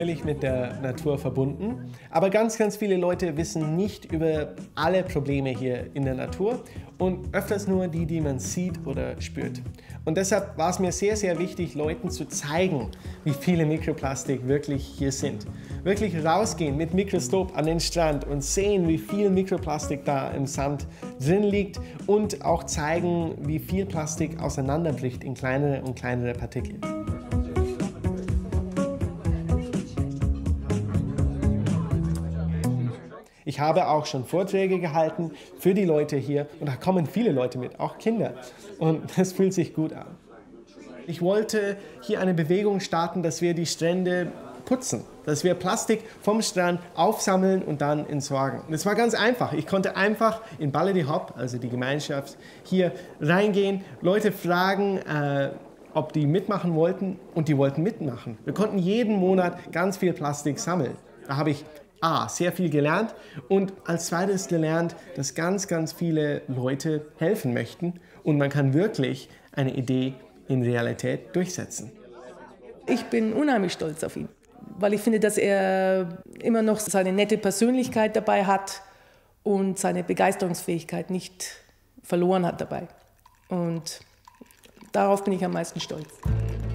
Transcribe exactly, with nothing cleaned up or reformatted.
Mit der Natur verbunden, aber ganz, ganz viele Leute wissen nicht über alle Probleme hier in der Natur und öfters nur die, die man sieht oder spürt. Und deshalb war es mir sehr, sehr wichtig, Leuten zu zeigen, wie viele Mikroplastik wirklich hier sind. Wirklich rausgehen mit Mikroskop an den Strand und sehen, wie viel Mikroplastik da im Sand drin liegt und auch zeigen, wie viel Plastik auseinanderbricht in kleinere und kleinere Partikel. Ich habe auch schon Vorträge gehalten für die Leute hier und da kommen viele Leute mit, auch Kinder. Und das fühlt sich gut an. Ich wollte hier eine Bewegung starten, dass wir die Strände putzen, dass wir Plastik vom Strand aufsammeln und dann entsorgen. Und es war ganz einfach. Ich konnte einfach in Baladi Hop, also die Gemeinschaft, hier reingehen, Leute fragen, äh, ob die mitmachen wollten und die wollten mitmachen. Wir konnten jeden Monat ganz viel Plastik sammeln. Da habe ich A, sehr viel gelernt und als zweites gelernt, dass ganz, ganz viele Leute helfen möchten und man kann wirklich eine Idee in Realität durchsetzen. Ich bin unheimlich stolz auf ihn, weil ich finde, dass er immer noch seine nette Persönlichkeit dabei hat und seine Begeisterungsfähigkeit nicht verloren hat dabei. Und darauf bin ich am meisten stolz.